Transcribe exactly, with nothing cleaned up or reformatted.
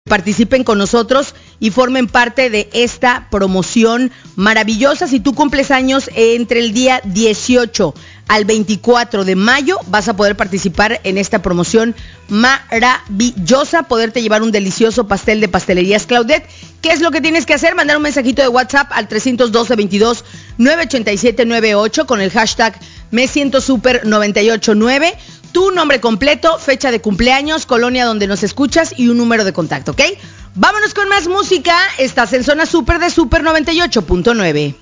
participen con nosotros y formen parte de esta promoción maravillosa. Si tú cumples años entre el día dieciocho al veinticuatro de mayo, vas a poder participar en esta promoción maravillosa, poderte llevar un delicioso pastel de Pastelerías Claudette. ¿Qué es lo que tienes que hacer? Mandar un mensajito de WhatsApp al trescientos doce, veintidós, novecientos ochenta y siete noventa y ocho con el hashtag me siento super noventa y ocho nueve, tu nombre completo, fecha de cumpleaños, colonia donde nos escuchas y un número de contacto, ¿ok? Vámonos con más música. Estás en Zona Super de Super noventa y ocho punto nueve.